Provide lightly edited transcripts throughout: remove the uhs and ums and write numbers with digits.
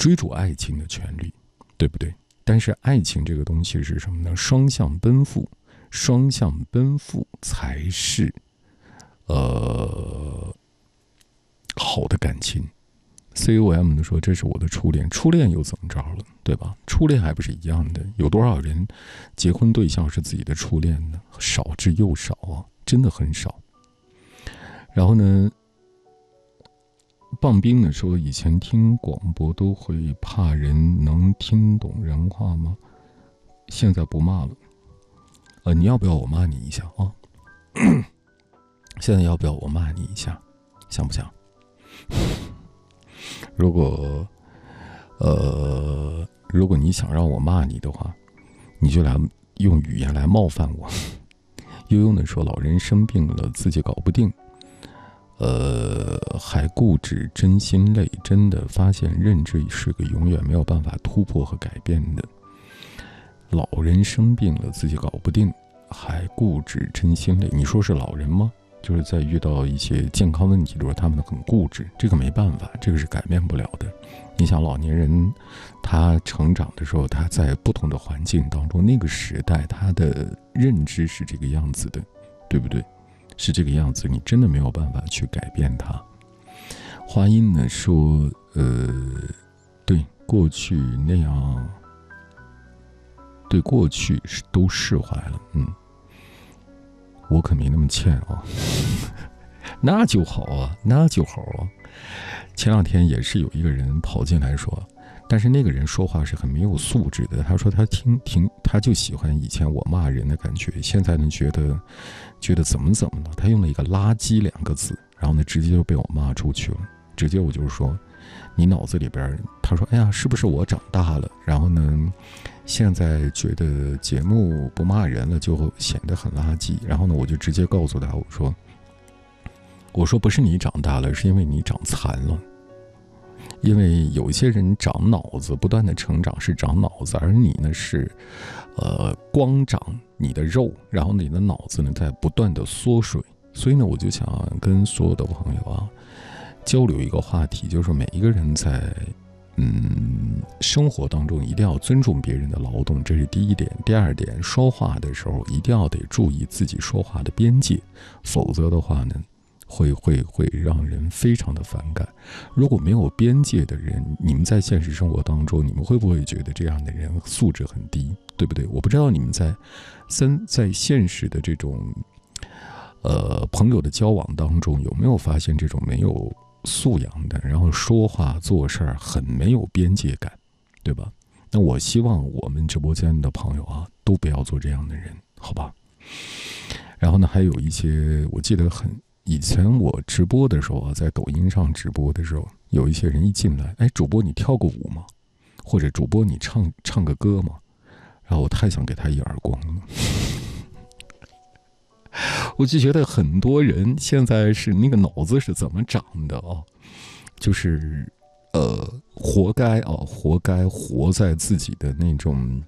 追逐爱情的权利，对不对？但是爱情这个东西是什么呢？双向奔赴，双向奔赴才是好的感情。COM 的说这是我的初恋，初恋又怎么着了，对吧？初恋还不是一样的？有多少人结婚对象是自己的初恋呢？少之又少啊，真的很少。然后呢，棒冰呢说以前听广播都会怕人能听懂人话吗？现在不骂了。你要不要我骂你一下啊？现在要不要我骂你一下？想不想？如果你想让我骂你的话，你就来用语言来冒犯我。悠悠的说，老人生病了自己搞不定，还固执，真心累。真的发现认知是个永远没有办法突破和改变的。老人生病了自己搞不定，还固执，真心累。你说是老人吗？就是在遇到一些健康问题的时候，他们很固执，这个没办法，这个是改变不了的。你想老年人他成长的时候，他在不同的环境当中，那个时代他的认知是这个样子的，对不对？是这个样子，你真的没有办法去改变它。花音呢说，对过去那样，对过去都释怀了，我可没那么欠啊。那就好啊，那就好啊。前两天也是有一个人跑进来说，但是那个人说话是很没有素质的。他说他他就喜欢以前我骂人的感觉，现在呢觉得怎么了。他用了一个垃圾2个字，然后呢直接就被我骂出去了。直接我就说，你脑子里边，他说哎呀，是不是我长大了？然后呢现在觉得节目不骂人了就显得很垃圾。然后呢我就直接告诉他，我说不是你长大了，是因为你长残了。因为有一些人长脑子，不断的成长是长脑子，而你呢是光长你的肉，然后你的脑子呢在不断的缩水。所以呢我就想跟所有的朋友啊交流一个话题，就是每一个人在生活当中一定要尊重别人的劳动，这是第一点。第二点，说话的时候一定要得注意自己说话的边界，否则的话呢会让人非常的反感。如果没有边界的人，你们在现实生活当中，你们会不会觉得这样的人素质很低，对不对？我不知道你们在现实的这种朋友的交往当中，有没有发现这种没有素养的，然后说话做事儿很没有边界感，对吧？那我希望我们直播间的朋友啊，都不要做这样的人，好吧？然后呢，还有一些我记得以前我直播的时候啊，在抖音上直播的时候，有一些人一进来，哎，主播你跳个舞吗？或者主播你唱个歌吗？然后我太想给他一耳光了。我就觉得很多人现在是那个脑子是怎么长的啊？就是活该活在自己的那种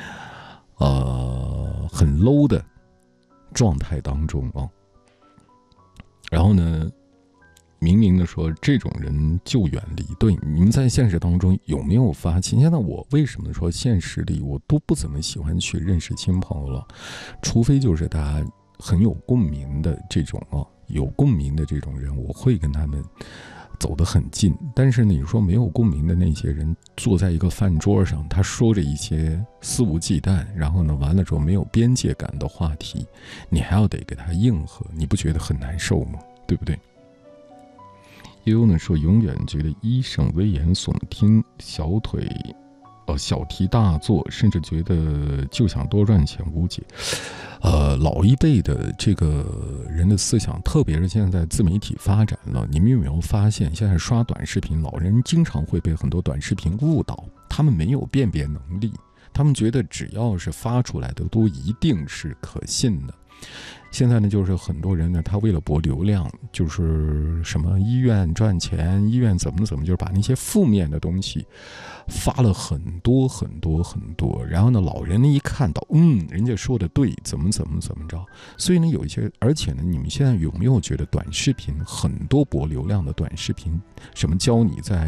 很 low 的状态当中啊。然后呢，明明的说这种人就远离。对，你们在现实当中有没有发现？现在我为什么说现实里我都不怎么喜欢去认识新朋友了？除非就是大家很有共鸣的这种有共鸣的这种人，我会跟他们走得很近。但是你说没有共鸣的那些人，坐在一个饭桌上，他说着一些肆无忌惮，然后呢完了之后没有边界感的话题，你还要得给他应和，你不觉得很难受吗？对不对？悠悠呢说，永远觉得医生危言耸听，小题大做，甚至觉得就想多赚钱无解。老一辈的这个人的思想，特别是现在自媒体发展了，你们有没有发现，现在刷短视频，老人经常会被很多短视频误导，他们没有辨别能力，他们觉得只要是发出来的都一定是可信的。现在呢，就是很多人呢，他为了博流量，就是什么医院赚钱，医院怎么，就是把那些负面的东西发了很多，然后呢，老人呢一看到，人家说的对，怎么着，所以呢，有一些，而且呢，你们现在有没有觉得短视频很多博流量的短视频，什么教你在